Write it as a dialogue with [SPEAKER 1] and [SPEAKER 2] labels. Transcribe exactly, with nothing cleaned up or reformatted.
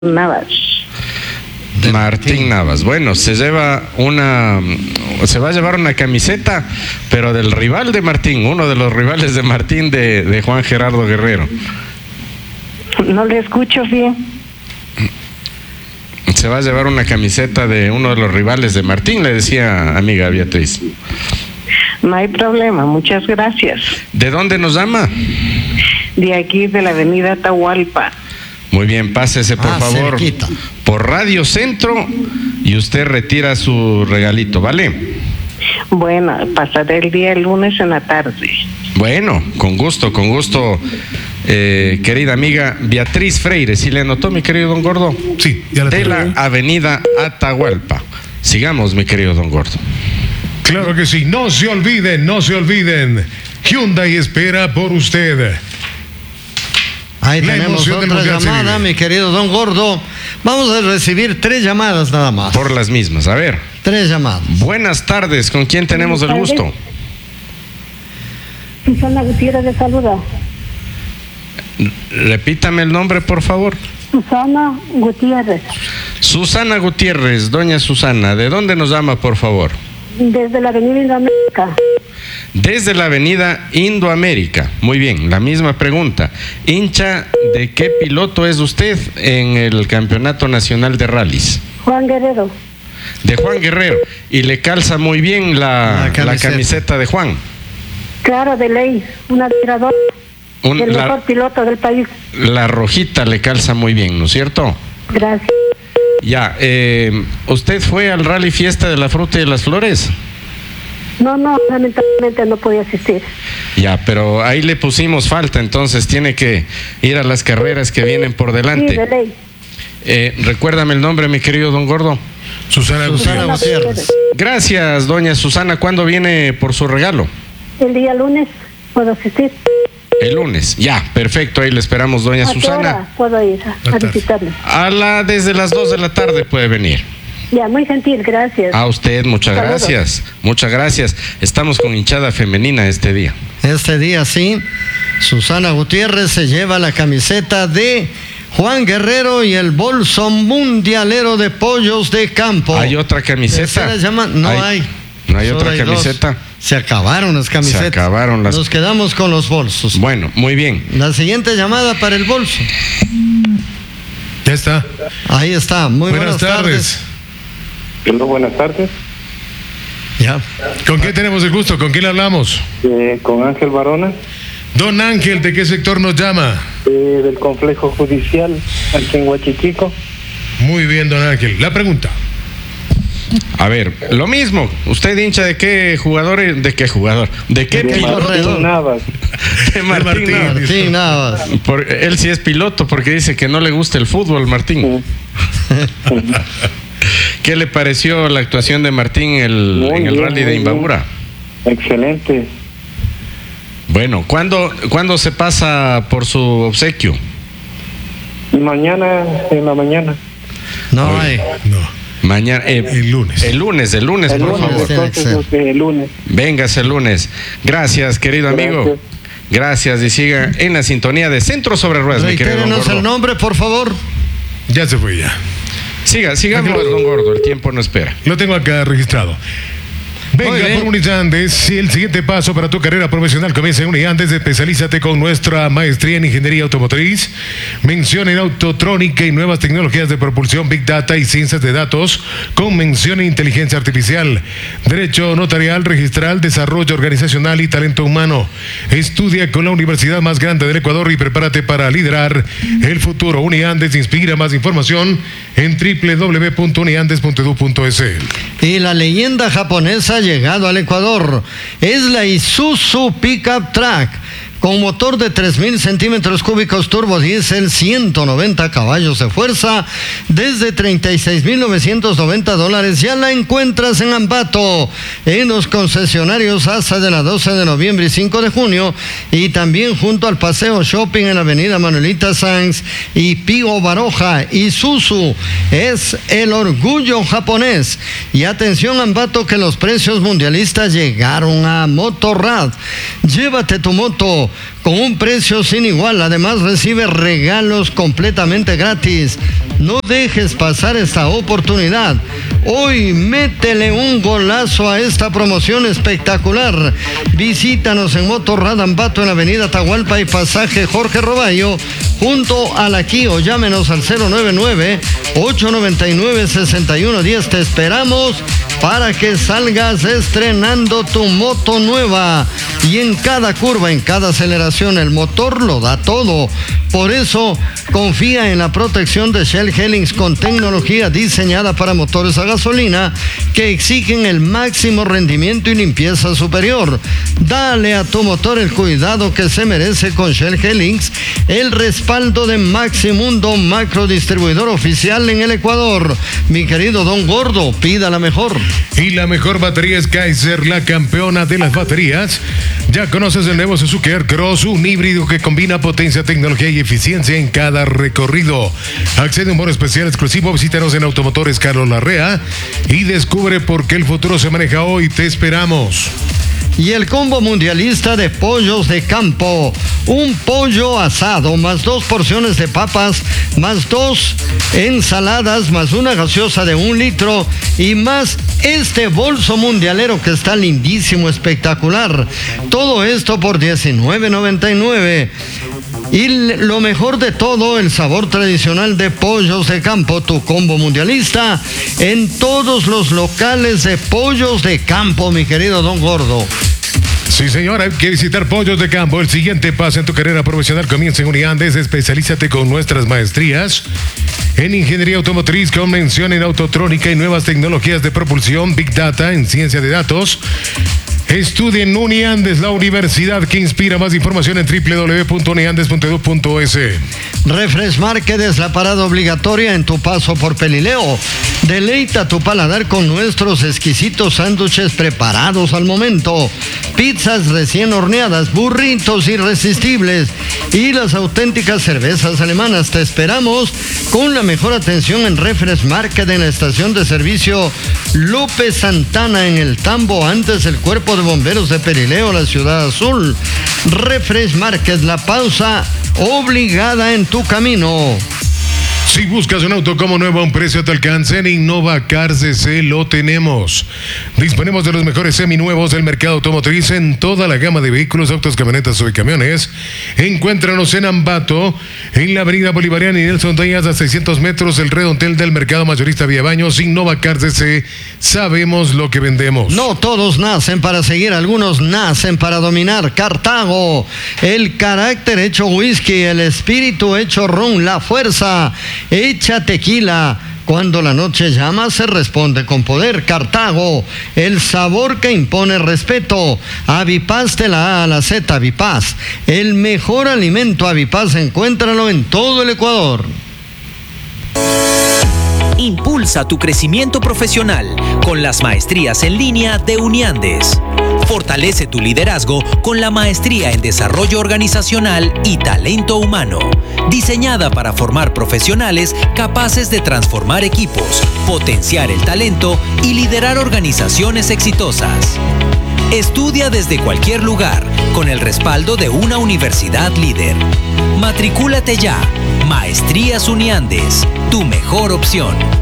[SPEAKER 1] Navas.
[SPEAKER 2] Martín Navas. Bueno, se lleva una, se va a llevar una camiseta, pero del rival de Martín, uno de los rivales de Martín, de, de Juan Gerardo Guerrero.
[SPEAKER 1] No le escucho bien.
[SPEAKER 2] Se va a llevar una camiseta de uno de los rivales de Martín, le decía amiga Beatriz.
[SPEAKER 1] No hay problema, muchas gracias.
[SPEAKER 2] ¿De dónde nos llama?
[SPEAKER 1] De aquí, de la avenida Atahualpa.
[SPEAKER 2] Muy bien, pásese por
[SPEAKER 3] ah,
[SPEAKER 2] favor
[SPEAKER 3] cerquita.
[SPEAKER 2] Por Radio Centro y usted retira su regalito, ¿vale?
[SPEAKER 1] Bueno, pasaré el día el lunes en la tarde.
[SPEAKER 2] Bueno, con gusto, con gusto, eh, querida amiga Beatriz Freire. ¿Sí le anotó, mi querido don Gordo?
[SPEAKER 4] Sí, ya la
[SPEAKER 2] De
[SPEAKER 4] tengo.
[SPEAKER 2] la avenida Atahualpa. Sigamos, mi querido don Gordo.
[SPEAKER 4] Claro que sí, no se olviden, no se olviden. Hyundai espera por usted.
[SPEAKER 3] Ahí
[SPEAKER 4] La
[SPEAKER 3] tenemos
[SPEAKER 4] emoción del
[SPEAKER 3] otra
[SPEAKER 4] Mundial se
[SPEAKER 3] llamada,
[SPEAKER 4] vive.
[SPEAKER 3] mi querido don Gordo. Vamos a recibir tres llamadas nada más.
[SPEAKER 2] Por las mismas, a ver.
[SPEAKER 3] Tres llamadas.
[SPEAKER 2] Buenas tardes, ¿con quién tenemos el
[SPEAKER 5] Buenas tardes.
[SPEAKER 2] gusto?
[SPEAKER 5] Susana Gutiérrez de Saluda.
[SPEAKER 2] Repítame el nombre, por favor.
[SPEAKER 5] Susana Gutiérrez,
[SPEAKER 2] Susana Gutiérrez, doña Susana, ¿de dónde nos llama, por favor?
[SPEAKER 5] desde la Avenida Indoamérica.
[SPEAKER 2] Desde la avenida Indoamérica. Muy bien, la misma pregunta. ¿Hincha de qué piloto es usted en el Campeonato Nacional de Rallys?
[SPEAKER 5] Juan Guerrero,
[SPEAKER 2] De Juan Guerrero. Y le calza muy bien la,
[SPEAKER 3] La
[SPEAKER 2] la
[SPEAKER 3] camiseta.
[SPEAKER 2] camiseta de Juan.
[SPEAKER 5] claro, de ley, un admirador
[SPEAKER 2] Un-
[SPEAKER 5] del mejor
[SPEAKER 2] la,
[SPEAKER 5] piloto del país.
[SPEAKER 2] la rojita le calza muy bien, ¿no es cierto?
[SPEAKER 5] Gracias.
[SPEAKER 2] Ya, eh, ¿usted fue al Rally Fiesta de la Fruta y de las Flores?
[SPEAKER 5] No, no, lamentablemente no podía asistir.
[SPEAKER 2] Ya, pero ahí le pusimos falta, entonces tiene que ir a las carreras que vienen por
[SPEAKER 5] Sí, de
[SPEAKER 2] delante.
[SPEAKER 5] ley.
[SPEAKER 2] Eh, recuérdame el nombre, mi querido don Gordo.
[SPEAKER 4] Susana,
[SPEAKER 3] Susana
[SPEAKER 4] Gutiérrez.
[SPEAKER 3] Gutiérrez.
[SPEAKER 2] Gracias, doña Susana. ¿Cuándo viene por su regalo?
[SPEAKER 5] El día lunes puedo asistir.
[SPEAKER 2] El lunes. Ya, perfecto. Ahí le esperamos, doña
[SPEAKER 5] ¿A qué
[SPEAKER 2] Susana.
[SPEAKER 5] hora puedo ir a, a
[SPEAKER 4] tarde.
[SPEAKER 5] visitarle?
[SPEAKER 2] A la, desde las dos de la tarde puede venir.
[SPEAKER 5] Ya, muy gentil, gracias.
[SPEAKER 2] A usted, muchas
[SPEAKER 5] Saludos.
[SPEAKER 2] gracias. Muchas gracias. Estamos con hinchada femenina este día.
[SPEAKER 3] Este día sí, Susana Gutiérrez se lleva la camiseta de Juan Guerrero y el bolso mundialero de pollos de campo.
[SPEAKER 2] ¿Hay otra
[SPEAKER 3] ¿Esa
[SPEAKER 2] camiseta?
[SPEAKER 3] la llaman? No hay.
[SPEAKER 2] ¿No hay
[SPEAKER 3] Solo
[SPEAKER 2] otra
[SPEAKER 3] hay dos.
[SPEAKER 2] camiseta?
[SPEAKER 3] Se acabaron las camisetas.
[SPEAKER 2] Se acabaron las-
[SPEAKER 3] Nos quedamos con los bolsos.
[SPEAKER 2] Bueno, muy bien.
[SPEAKER 3] La siguiente llamada para el bolso.
[SPEAKER 4] Ya está.
[SPEAKER 3] Ahí está. Muy buenas,
[SPEAKER 4] Buenas tardes.
[SPEAKER 6] Hola, buenas tardes.
[SPEAKER 3] Ya.
[SPEAKER 4] ¿Con quién tenemos el gusto? ¿Con quién le hablamos?
[SPEAKER 6] Eh, con Ángel Barona,
[SPEAKER 4] Don Ángel, ¿de qué sector nos llama?
[SPEAKER 6] eh, del complejo judicial aquí en Huachichico.
[SPEAKER 4] Muy bien, don Ángel. La pregunta.
[SPEAKER 2] A ver, lo mismo. ¿Usted hincha de qué jugador? ¿De qué jugador? ¿De qué
[SPEAKER 6] De
[SPEAKER 2] piloto?
[SPEAKER 6] Martín Navas.
[SPEAKER 2] De Martín
[SPEAKER 4] Martín.
[SPEAKER 2] Navas.
[SPEAKER 3] Martín Navas.
[SPEAKER 2] Por- él sí es piloto porque dice que no le gusta el fútbol, Martín. ¿Qué le pareció la actuación de Martín el-
[SPEAKER 6] Muy
[SPEAKER 2] en el
[SPEAKER 6] bien,
[SPEAKER 2] rally
[SPEAKER 6] muy
[SPEAKER 2] de
[SPEAKER 6] bien.
[SPEAKER 2] Imbabura?
[SPEAKER 6] Excelente.
[SPEAKER 2] Bueno, ¿cuándo, ¿cuándo se pasa por su obsequio?
[SPEAKER 6] Y mañana, en la mañana.
[SPEAKER 3] No hay.
[SPEAKER 4] No.
[SPEAKER 2] Mañana. eh,
[SPEAKER 4] El lunes.
[SPEAKER 2] El lunes, el lunes,
[SPEAKER 6] El
[SPEAKER 2] por
[SPEAKER 6] lunes,
[SPEAKER 2] favor.
[SPEAKER 3] Tiene que
[SPEAKER 6] entonces,
[SPEAKER 3] ser.
[SPEAKER 6] el lunes.
[SPEAKER 2] Véngase el lunes. Gracias, querido amigo.
[SPEAKER 6] Gracias.
[SPEAKER 2] Gracias y siga en la sintonía de Centro sobre Ruedas, mi querido don
[SPEAKER 3] Reitérenos el
[SPEAKER 2] Gordo.
[SPEAKER 3] nombre, por favor.
[SPEAKER 4] Ya se fue ya.
[SPEAKER 2] Siga, sigamos,
[SPEAKER 4] Ángel.
[SPEAKER 2] don Gordo, el tiempo no espera.
[SPEAKER 4] Lo tengo acá registrado.
[SPEAKER 3] Muy
[SPEAKER 4] Venga
[SPEAKER 3] bien.
[SPEAKER 4] por Uniandes, el siguiente paso para tu carrera profesional comienza en Uniandes. Especialízate con nuestra maestría en ingeniería automotriz, mención en autotrónica y nuevas tecnologías de propulsión, Big Data y ciencias de datos, con mención en inteligencia artificial, derecho notarial, registral, desarrollo organizacional y talento humano. Estudia con la universidad más grande del Ecuador y prepárate para liderar el futuro. Uniandes inspira. Más información en doble u doble u doble u punto uniandes punto edu punto es.
[SPEAKER 3] Y la leyenda japonesa ha llegado al Ecuador. Es la Isuzu Pickup Truck, con motor de tres mil centímetros cúbicos turbo diésel, ciento noventa caballos de fuerza, desde treinta y seis mil novecientos noventa dólares. Ya la encuentras en Ambato, en los concesionarios ASA de la doce de noviembre y cinco de junio, y también junto al Paseo Shopping en la avenida Manuelita Sanz y Pío Baroja. Isuzu es el orgullo japonés. Y atención, Ambato, que los precios mundialistas llegaron a Motorrad. Llévate tu moto con un precio sin igual. Además recibe regalos completamente gratis. No dejes pasar esta oportunidad. Hoy métele un golazo a esta promoción espectacular. Visítanos en Motorrad Ambato en la avenida Atahualpa y pasaje Jorge Roballo, junto a la Kio. Llámenos al cero nueve nueve, ocho nueve nueve, seis uno uno cero. Te esperamos para que salgas estrenando tu moto nueva. Y en cada curva, en cada aceleración, el motor lo da todo. Por eso, confía en la protección de Shell Helix con tecnología diseñada para motores a gasolina que exigen el máximo rendimiento y limpieza superior. Dale a tu motor el cuidado que se merece con Shell Helix, el respaldo de Maximundo, macro distribuidor oficial en el Ecuador. Mi querido Don Gordo, pida la mejor.
[SPEAKER 4] Y la mejor batería es Kaiser, la campeona de las baterías. Ya conoces el nuevo Suzuki Aircross, un híbrido que combina potencia, tecnología y eficiencia en cada recorrido. Accede a un bono especial exclusivo. Visítanos en Automotores Carlos Larrea y descubre por qué el futuro se maneja hoy. Te esperamos.
[SPEAKER 3] Y el combo mundialista de pollos de campo. Un pollo asado, más dos porciones de papas, más dos ensaladas, más una gaseosa de un litro y más este bolso mundialero que está lindísimo, espectacular. Todo esto por diecinueve noventa y nueve. Y lo mejor de todo, el sabor tradicional de pollos de campo, tu combo mundialista, en todos los locales de pollos de campo, mi querido Don Gordo.
[SPEAKER 4] Sí, señora, hay que visitar Pollos de Campo. El siguiente paso en tu carrera profesional comienza en Uniandes. Especialízate con nuestras maestrías en Ingeniería Automotriz con mención en Autotrónica y nuevas tecnologías de propulsión, Big Data, en Ciencia de Datos. Estudia en Uniandes, la universidad que inspira. Más información en doble u doble u doble u punto uniandes punto edu punto es.
[SPEAKER 3] Refresh Market es la parada obligatoria en tu paso por Pelileo. Deleita tu paladar con nuestros exquisitos sándwiches preparados al momento, pizzas recién horneadas, burritos irresistibles y las auténticas cervezas alemanas. Te esperamos con la mejor atención en Refresh Market en la estación de servicio López Santana en el Tambo, antes del Cuerpo de Bomberos de Pelileo, la Ciudad Azul. Refresh Market, la pausa obligada en tu camino.
[SPEAKER 4] Si buscas un auto como nuevo a un precio te alcance, en Innova Cars D C lo tenemos. Disponemos de los mejores seminuevos del mercado automotriz en toda la gama de vehículos, autos, camionetas y camiones. Encuéntranos en Ambato, en la avenida Bolivariana y Nelson Díaz, a seiscientos metros del redondel del mercado mayorista Vía Baños. Innova Cars D C, sabemos lo que vendemos.
[SPEAKER 3] No todos nacen para seguir, algunos nacen para dominar. Cartago, el carácter hecho whisky, el espíritu hecho ron, la fuerza hecha tequila. Cuando la noche llama, se responde con poder. Cartago, el sabor que impone respeto. Avipaz de la A a la Z, Avipaz, el mejor alimento. Avipaz, encuéntralo en todo el Ecuador.
[SPEAKER 7] Impulsa tu crecimiento profesional con las maestrías en línea de Uniandes. Fortalece tu liderazgo con la maestría en Desarrollo Organizacional y Talento Humano, diseñada para formar profesionales capaces de transformar equipos, potenciar el talento y liderar organizaciones exitosas. Estudia desde cualquier lugar con el respaldo de una universidad líder. Matricúlate ya. Maestrías Uniandes, tu mejor opción.